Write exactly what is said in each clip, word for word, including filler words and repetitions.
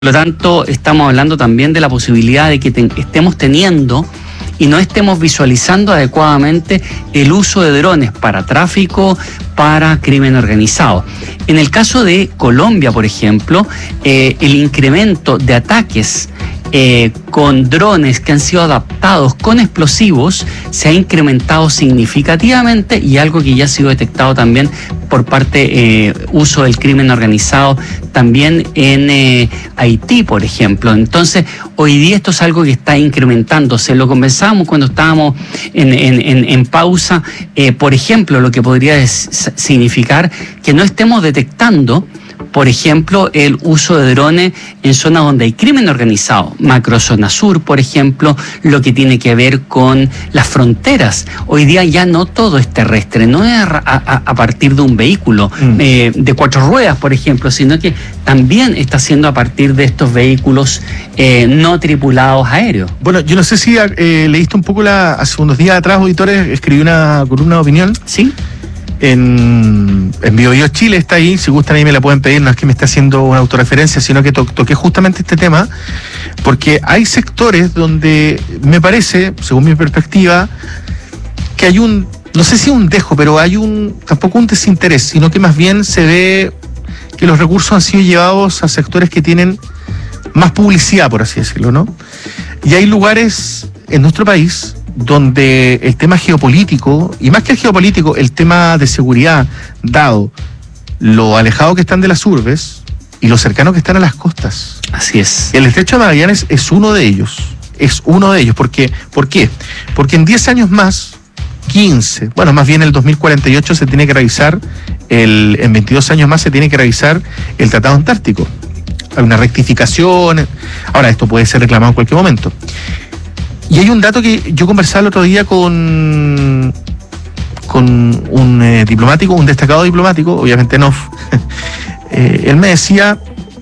Por lo tanto, estamos hablando también de la posibilidad de que te, estemos teniendo y no estemos visualizando adecuadamente el uso de drones para tráfico, para crimen organizado. En el caso de Colombia, por ejemplo, eh, el incremento de ataques eh, con drones que han sido adaptados con explosivos se ha incrementado significativamente, y algo que ya ha sido detectado también por parte eh, uso del crimen organizado también en eh, Haití, por ejemplo. Entonces, hoy día esto es algo que está incrementándose. Lo conversábamos cuando estábamos en, en, en, en pausa. Eh, por ejemplo, lo que podría significar que no estemos detectando, por ejemplo, el uso de drones en zonas donde hay crimen organizado, macrozona sur, por ejemplo, lo que tiene que ver con las fronteras. Hoy día ya no todo es terrestre, no es a, a, a partir de un vehículo mm. eh, de cuatro ruedas, por ejemplo, sino que también está siendo a partir de estos vehículos eh, no tripulados aéreos. Bueno, yo no sé si eh, leíste un poco la, hace unos días atrás, auditores, escribí una columna de opinión. Sí. En, en BioBio Chile está ahí, si gustan ahí me la pueden pedir, no es que me esté haciendo una autorreferencia, sino que to toqué justamente este tema, porque hay sectores donde me parece, según mi perspectiva, que hay un, no sé si un dejo, pero hay un, tampoco un desinterés, sino que más bien se ve que los recursos han sido llevados a sectores que tienen más publicidad, por así decirlo, ¿no? Y hay lugares en nuestro país donde el tema geopolítico, y más que el geopolítico, el tema de seguridad, dado lo alejado que están de las urbes y lo cercano que están a las costas. Así es. El Estrecho de Magallanes es uno de ellos, es uno de ellos. ¿Por qué? ¿Por qué? Porque en diez años más, quince, bueno, más bien el dos mil cuarenta y ocho se tiene que revisar, el, en veintidós años más se tiene que revisar el Tratado Antártico. Hay una rectificación, ahora esto puede ser reclamado en cualquier momento. Y hay un dato que yo conversaba el otro día con, con un eh, diplomático, un destacado diplomático, obviamente no. eh, él me decía,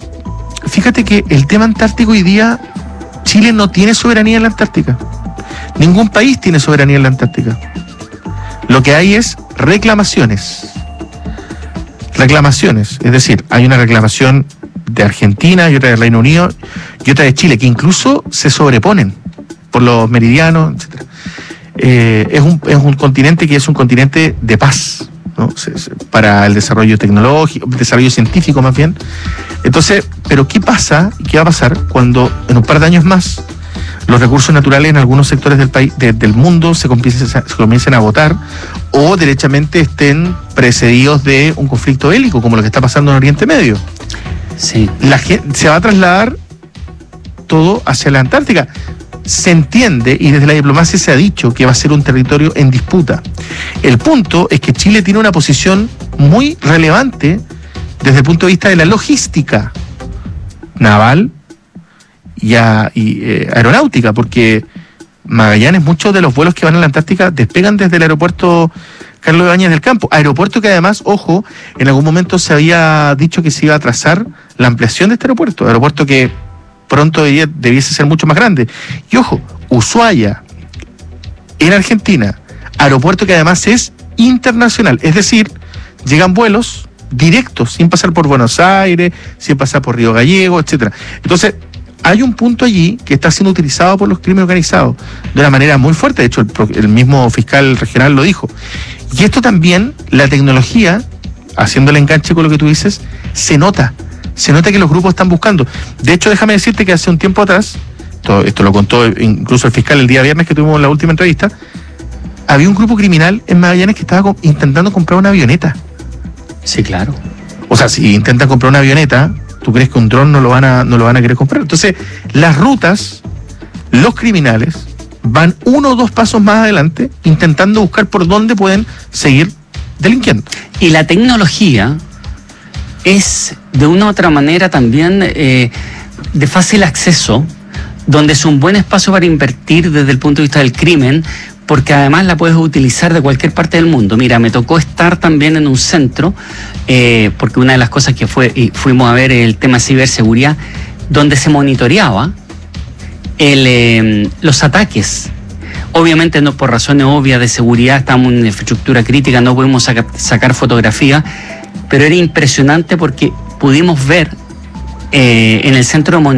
fíjate que el tema antártico hoy día, Chile no tiene soberanía en la Antártica. Ningún país tiene soberanía en la Antártica. Lo que hay es reclamaciones. Reclamaciones, es decir, hay una reclamación de Argentina y otra del Reino Unido y otra de Chile, que incluso se sobreponen por los meridianos, etcétera. Eh, es, un, es un continente que es un continente de paz, ¿no? Se, se, para el desarrollo tecnológico, desarrollo científico más bien. Entonces, pero ¿qué pasa y qué va a pasar cuando en un par de años más los recursos naturales en algunos sectores del país, de, del mundo se comiencen, se comiencen a agotar o derechamente estén precedidos de un conflicto bélico, como lo que está pasando en Oriente Medio? Sí. La gente se va a trasladar todo hacia la Antártica. Se entiende, y desde la diplomacia se ha dicho, que va a ser un territorio en disputa. El punto es que Chile tiene una posición muy relevante desde el punto de vista de la logística naval y, a, y eh, aeronáutica, porque Magallanes, muchos de los vuelos que van a la Antártica despegan desde el aeropuerto Carlos Ibáñez del Campo, aeropuerto que además, ojo, en algún momento se había dicho que se iba a trazar la ampliación de este aeropuerto, aeropuerto que pronto debía, debiese ser mucho más grande. Y ojo, Ushuaia, en Argentina, aeropuerto que además es internacional, es decir, llegan vuelos directos, sin pasar por Buenos Aires, sin pasar por Río Gallego, etcétera. Entonces, hay un punto allí que está siendo utilizado por los crímenes organizados de una manera muy fuerte, de hecho, el, el mismo fiscal regional lo dijo. Y esto también, la tecnología, haciendo el enganche con lo que tú dices, se nota. Se nota que los grupos están buscando. De hecho, déjame decirte que hace un tiempo atrás, esto, esto lo contó incluso el fiscal el día viernes que tuvimos la última entrevista, había un grupo criminal en Magallanes que estaba intentando comprar una avioneta. Sí, claro. O sea, si intentan comprar una avioneta, ¿tú crees que un dron no lo van a, no lo van a querer comprar? Entonces, las rutas, los criminales, van uno o dos pasos más adelante intentando buscar por dónde pueden seguir delinquiendo. Y la tecnología es de una u otra manera también eh, de fácil acceso, donde es un buen espacio para invertir desde el punto de vista del crimen, porque además la puedes utilizar de cualquier parte del mundo. Mira, me tocó estar también en un centro, eh, porque una de las cosas que fue y fuimos a ver el tema de ciberseguridad, donde se monitoreaba el, eh, los ataques. Obviamente no por razones obvias de seguridad, estamos en infraestructura crítica, no podemos saca, sacar fotografías, pero era impresionante porque pudimos ver eh, en el centro de